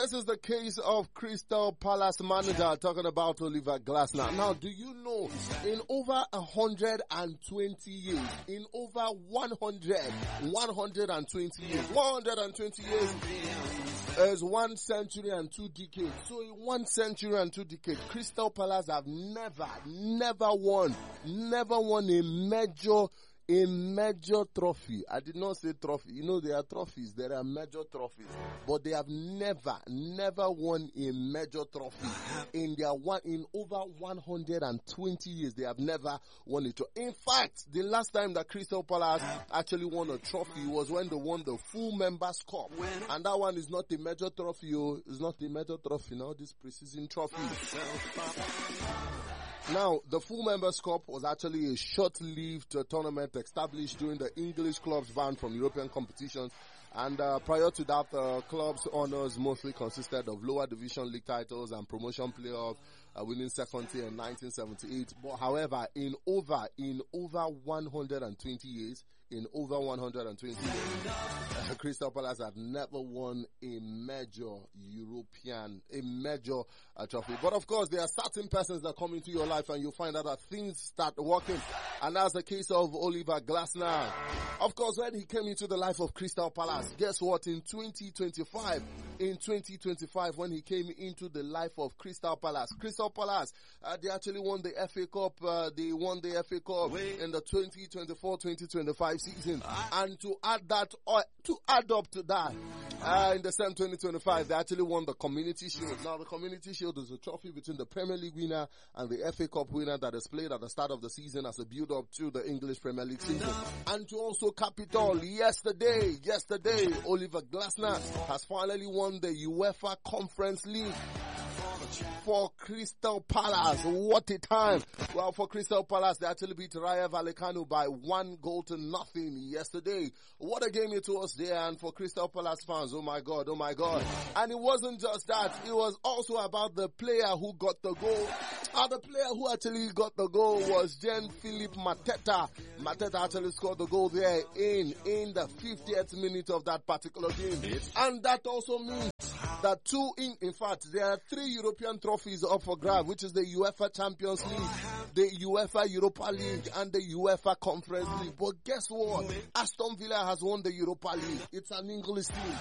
This is the case of Crystal Palace manager talking about Oliver Glasner. Now, do you know, in over 120 years, in over 120 years is 1 century and 2 decades. So in 1 century and 2 decades, Crystal Palace have never won a major trophy. I did not say trophy. You know, there are trophies. There are major trophies. But they have never won a major trophy. In over 120 years, they have never won a trophy. In fact, the last time that Crystal Palace actually won a trophy was when they won the Full Members Cup. And that one is not a major trophy. It's not a major trophy now, this preseason trophy. Now, the Full Members Cup was actually a short-lived tournament established during the English club's ban from European competitions. And prior to that, clubs' honors mostly consisted of lower division league titles and promotion playoffs, winning second tier in 1978. But however, in over 120 years, Crystal Palace have never won a major trophy. But of course, there are certain persons that come into your life and you find out that things start working. And that's the case of Oliver Glasner. Of course, when he came into the life of Crystal Palace, guess what? In 2025, when he came into the life of Crystal Palace, they actually won the FA Cup. They won the FA Cup in the 2024-2025 season. And to add up to that, in the same 2025, they actually won the Community Shield. Now, the Community Shield is a trophy between the Premier League winner and the FA Cup winner that is played at the start of the season as a build-up to the English Premier League season. And to also cap it all, yesterday, Oliver Glasner has finally won the UEFA Conference League for Crystal Palace. What a time. Well, for Crystal Palace, they actually beat Rayo Vallecano by 1-0 yesterday. What a game it was there. And for Crystal Palace fans, oh my God. And it wasn't just that. It was also about the player who got the goal. The player who actually got the goal was Jean-Philippe Mateta. Mateta actually scored the goal there in the 50th minute of that particular game. And that also means that in fact, there are 3 European trophies up for grab, which is the UEFA Champions League, the UEFA Europa League, and the UEFA Conference League. But guess what? Aston Villa has won the Europa League. It's an English team.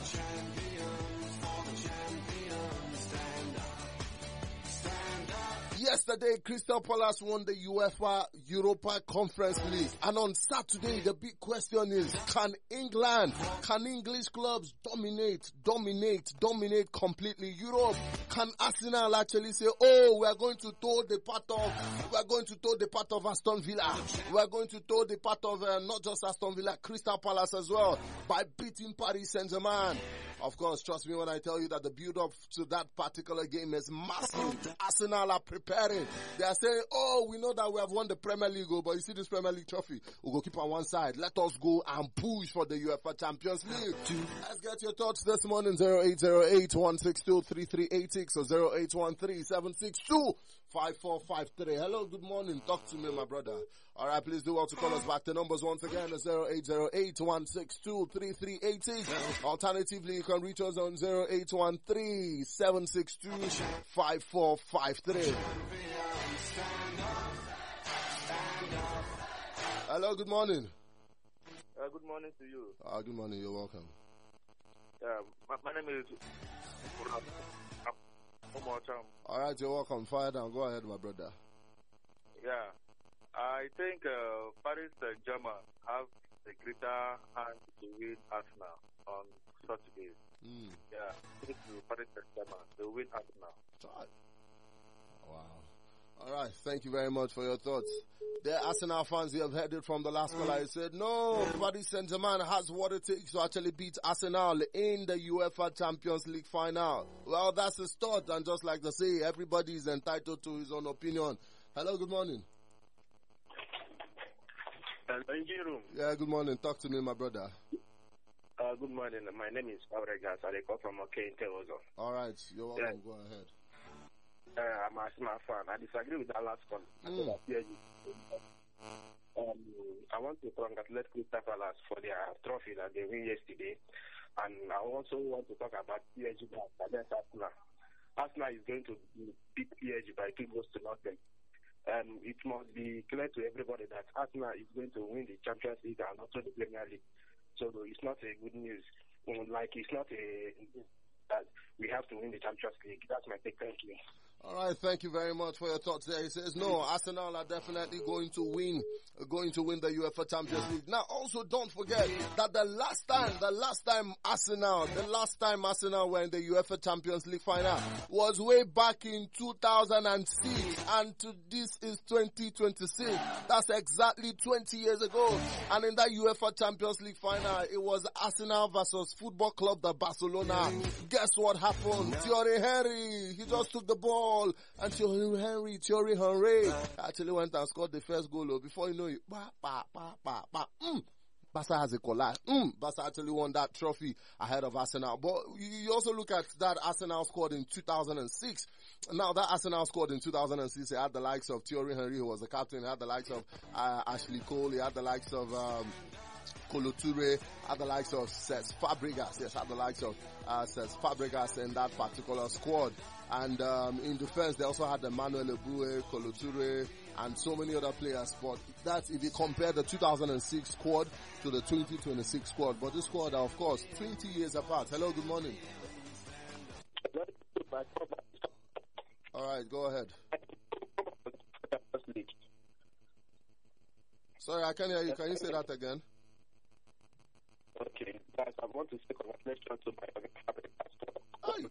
Yesterday, Crystal Palace won the UEFA Europa Conference League. And on Saturday, the big question is, can English clubs dominate completely Europe? Can Arsenal actually say, oh, we are going to toe the part of Aston Villa. We are going to toe the part of not just Aston Villa, Crystal Palace as well, by beating Paris Saint-Germain. Of course, trust me when I tell you that the build-up to that particular game is massive. Arsenal are preparing. They are saying, oh, we know that we have won the Premier League, but you see this Premier League trophy, we'll go keep on one side. Let us go and push for the UEFA Champions League. Let's get your thoughts this morning, 0808-162-3386 or 0813-762-5453. Hello, good morning. Talk to me, my brother. Alright, please do well to call us back. The numbers once again is 0808-162-3386. Alternatively, you can reach us on 0813-762-5453. Hello, good morning. Good morning to you. Good morning, you're welcome. My name is Alright, you're welcome. Fire down. Go ahead, my brother. Yeah. I think Paris Saint-Germain have a greater hand to win Arsenal on Saturday. Yeah. Paris Saint-Germain, they win Arsenal. Wow. Alright, thank you very much for your thoughts. The Arsenal fans, you have heard it from the last caller. He said, no, Paris Saint-Germain has what it takes to actually beat Arsenal in the UEFA Champions League final. Well, that's his thought, and just like they say, everybody is entitled to his own opinion. Hello, good morning. Yeah, good morning. Talk to me, my brother. Good morning. My name is Aurelius. I call from Teozo. Alright, you're welcome. Yeah. Go ahead. I'm a Arsenal fan. I disagree with that last one. I want to congratulate Crystal Palace for their trophy that they win yesterday. And I also want to talk about PSG against Arsenal. Arsenal is going to beat PSG by 2 goals to nothing. It must be clear to everybody that Arsenal is going to win the Champions League and also the Premier League. So it's not a good news. Like, it's not that we have to win the Champions League. That's my take. Thank you. All right, thank you very much for your thoughts there. He says, no, Arsenal are definitely going to win the UEFA Champions League. Now, also don't forget that the last time Arsenal were in the UEFA Champions League final was way back in 2006, and this is 2026. That's exactly 20 years ago. And in that UEFA Champions League final, it was Arsenal versus Football Club de Barcelona. Guess what happened? Thierry Henry, he just took the ball. And Thierry Henry actually went and scored the first goal. Before you know it, Barca has a collide. Barca actually won that trophy ahead of Arsenal. But you also look at that Arsenal scored in 2006. Now that Arsenal scored in 2006, it had the likes of Thierry Henry, who was the captain. It had the likes of Ashley Cole. It had the likes of Kolo Touré, had the likes of Cesc Fabregas. Yes, had the likes of Cesc Fabregas in that particular squad. And in defense, they also had Emmanuel Eboué, Kolo Touré, and so many other players. But that's if you compare the 2006 squad to the 2026 squad. But this squad are, of course, 20 years apart. Hello, good morning. All right, go ahead. Sorry, I can't hear you. Can you say that again? Okay, guys, I want to say congratulations to my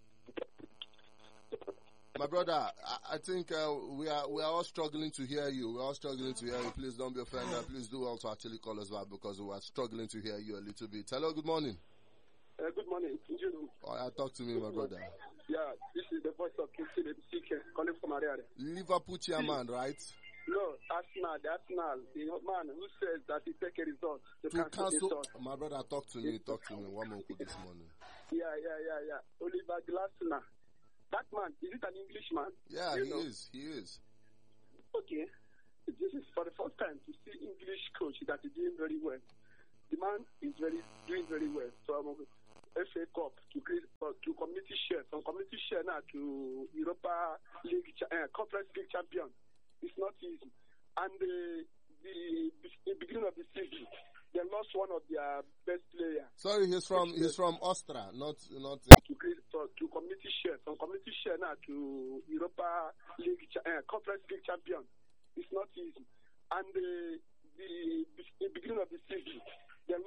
My brother, I think we are all struggling to hear you. We're all struggling to hear you. Please don't be offended. Please do also actually call us back because we are struggling to hear you a little bit. Hello, good morning. Good morning. Oh, yeah, talk to me, my brother. Yeah, this is the voice of Kingston CK calling from Ariare. Liverpool chairman, right? No, Arsenal, the man who says that he take a result. To cancel. My brother, talk to me. One more this morning. Yeah. Oliver Glasner. That man, is it an Englishman? Yeah, he is. Okay. This is for the first time to see English coach that is doing very well. The man is doing very well. From FA Cup to community share, from community share now to Europa League, Conference League champion. It's not easy. And the beginning of the season, they lost one of their best players. Sorry, he's from Austria, not to community share, from community share now to Europa League, Conference League champion. It's not easy. And the beginning of the season,